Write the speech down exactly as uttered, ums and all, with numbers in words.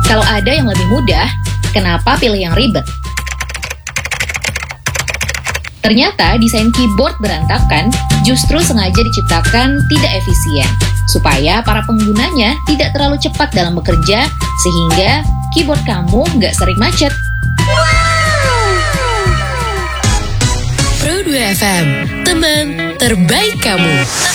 Kalau ada yang lebih mudah, kenapa pilih yang ribet? Ternyata desain keyboard berantakan justru sengaja diciptakan tidak efisien, supaya para penggunanya tidak terlalu cepat dalam bekerja, sehingga keyboard kamu nggak sering macet. Pro dua F M, teman terbaik kamu.